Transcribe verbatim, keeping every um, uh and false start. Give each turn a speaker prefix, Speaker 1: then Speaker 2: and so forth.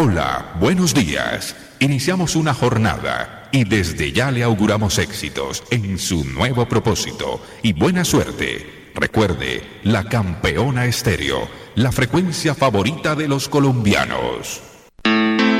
Speaker 1: Hola, buenos días. Iniciamos una jornada y desde ya le auguramos éxitos en su nuevo propósito y buena suerte. Recuerde, la Campeona Estéreo, la frecuencia favorita de los colombianos.